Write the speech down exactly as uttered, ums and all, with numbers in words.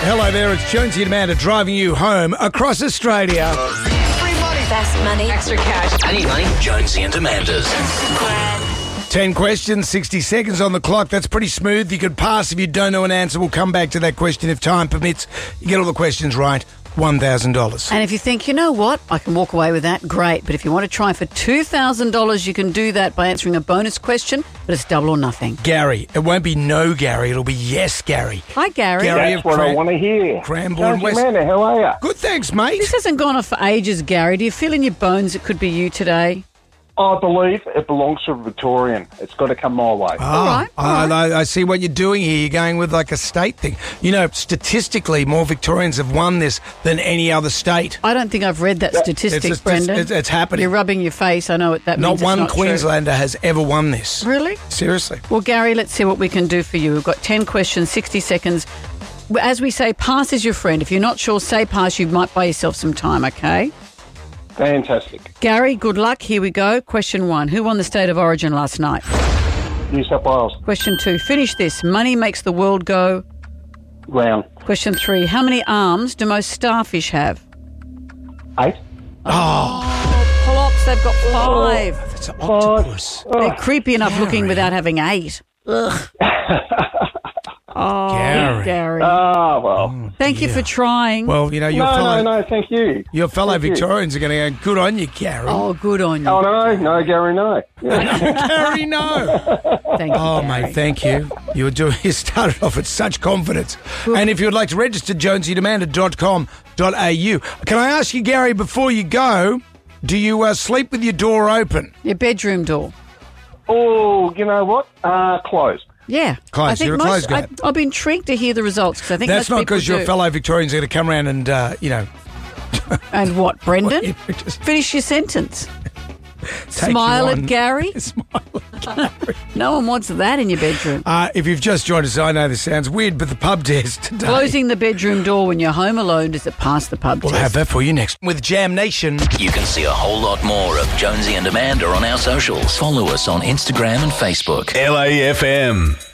Hello there, it's Jonesy and Amanda driving you home across Australia. Free money. Fast money. Extra cash. I need money. Jonesy and Amanda's. ten questions, sixty seconds on the clock. That's pretty smooth. You could pass if you don't know an answer. We'll come back to that question if time permits. You get all the questions right, one thousand dollars. And if you think, you know what, I can walk away with that, great. But if you want to try for two thousand dollars, you can do that by answering a bonus question, but it's double or nothing. Gary. It won't be no Gary. It'll be yes Gary. Hi, Gary. Gary That's what I want to hear. Cranbourne Jonesy, West. Amanda, how are you? Good, thanks, mate. This hasn't gone off for ages, Gary. Do you feel in your bones it could be you today? I believe it belongs to a Victorian. It's got to come my way. Oh, All right, all I, right. I, I see what you're doing here. You're going with like a state thing. You know, statistically, more Victorians have won this than any other state. I don't think I've read that statistic, It's, it's, Brendan. it's, it's happening. You're rubbing your face. I know what that Not means. It's one not true. Queenslander has ever won this. Really? Seriously. Well, Gary, let's see what we can do for you. We've got ten questions, sixty seconds. As we say, pass is your friend. If you're not sure, say pass. You might buy yourself some time, okay? Fantastic. Gary, good luck. Here we go. Question one. Who won the State of Origin last night? New South Wales. Question two. Finish this. Money makes the world go. Round. Question three. How many arms do most starfish have? Eight. Oh, Plops, they've got five. it's an octopus. They're creepy enough Gary. looking without having eight. Ugh. Oh, Gary. Gary. Ah, well. Thank you for trying. Well, you know, your No, fellow, no, no, thank you. your fellow Thank you. Victorians are going to go, good on you, Gary. Oh, good on you. Oh, no, no, Gary, no. Yeah. Gary, no. Thank you, Oh, Gary. mate, thank you. You were doing. You started off with such confidence. And if you would like to register, jonesy and amanda dot com dot a u. Can I ask you, Gary, before you go, do you uh, sleep with your door open? Your bedroom door. Oh, you know what? Uh, closed. Yeah. Close. I think You're a most, closed guy. I, I'll be intrigued to hear the results because I think That's most not people because your do. fellow Victorians are going to come around and, uh, you know, And what, Brendan? you know, just Finish your sentence. take Smile you at on. Gary. Smile at Gary. No one wants that in your bedroom. Uh, if you've just joined us, I know this sounds weird, but the pub test today. Closing the bedroom door when you're home alone, does it pass the pub We'll test? have that for you next. With Jam Nation. You can see a whole lot more of Jonesy and Amanda on our socials. Follow us on Instagram and Facebook. L A F M.